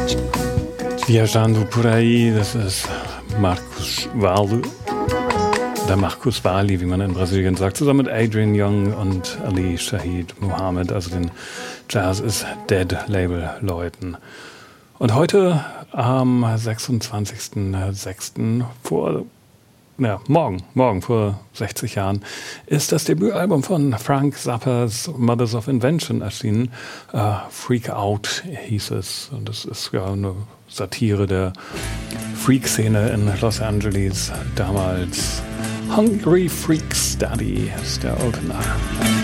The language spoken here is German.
Viajando por aí, das ist Marcus Valle. Oder Marcus Valle, wie man in Brasilien sagt, zusammen mit Adrian Young und Ali Shahid Muhammad, also den Jazz is Dead Label-Leuten. Und heute am 26.06. morgen vor 60 Jahren, ist das Debütalbum von Frank Zappa's Mothers of Invention erschienen. Freak Out hieß es. Und das ist ja eine Satire der Freak-Szene in Los Angeles damals. Hungry Freaks Daddy ist der Opener.